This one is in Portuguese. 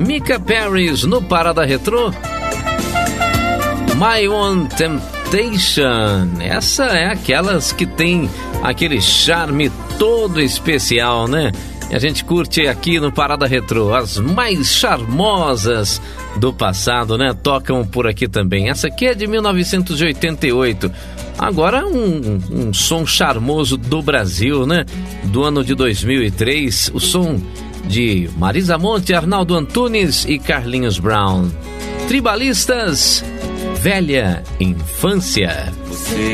Mika Paris no Parada Retrô. My Own Temptation. Essa é aquelas que tem aquele charme todo especial, né? E a gente curte aqui no Parada Retrô. As mais charmosas do passado, né? Tocam por aqui também. Essa aqui é de 1988. Agora um som charmoso do Brasil, né? Do ano de 2003. O som de Marisa Monte, Arnaldo Antunes e Carlinhos Brown. Tribalistas, Velha Infância.